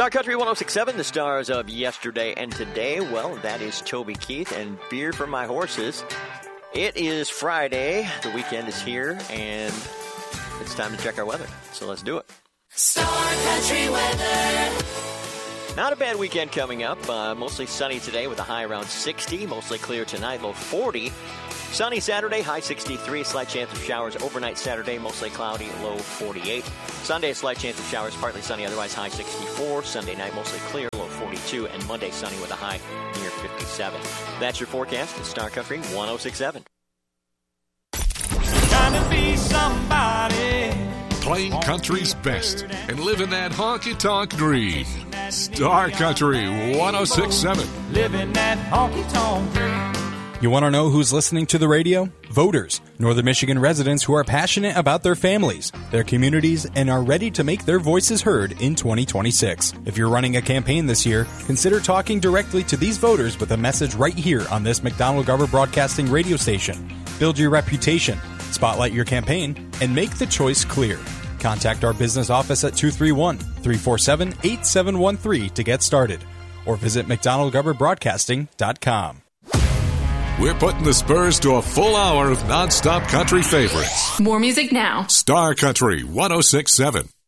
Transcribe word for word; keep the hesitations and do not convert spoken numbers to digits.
Star Country one oh six point seven, the stars of yesterday and today. Well, that is Toby Keith and Beer for My Horses. It is Friday. The weekend is here, and it's time to check our weather. So let's do it. Star Country weather. Not a bad weekend coming up. Uh, mostly sunny today with a high around sixty. Mostly clear tonight, low forty. Sunny Saturday, high sixty-three. Slight chance of showers overnight Saturday, mostly cloudy, low forty-eight. Sunday, slight chance of showers, partly sunny, otherwise high sixty-four. Sunday night, mostly clear, low forty-two. And Monday, sunny with a high near fifty-seven. That's your forecast at Star Country one oh six point seven. Trying to be somebody. Playing country's best and living that honky-tonk dream. Star Country one oh six point seven. Living that honky-tonk dream. You want to know who's listening to the radio? Voters, Northern Michigan residents who are passionate about their families, their communities, and are ready to make their voices heard in twenty twenty-six. If you're running a campaign this year, consider talking directly to these voters with a message right here on this McDonald-Garber Broadcasting radio station. Build your reputation, spotlight your campaign, and make the choice clear. Contact our business office at two three one, three four seven, eight seven one three to get started, or visit mcdonald garber broadcasting dot com. We're putting the spurs to a full hour of nonstop country favorites. More music now. Star Country one oh six point seven.